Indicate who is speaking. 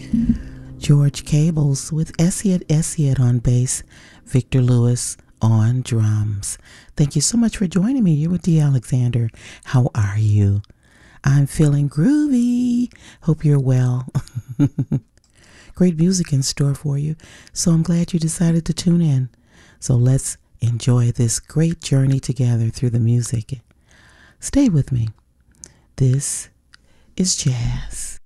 Speaker 1: George Cables with Essiet on bass, Victor Lewis on drums. Thank you so much for joining me. You're with Dee Alexander. How are you? I'm feeling groovy. Hope you're well. Great music in store for you, so I'm glad you decided to tune in. So let's enjoy this great journey together through the music. Stay with me. This is jazz.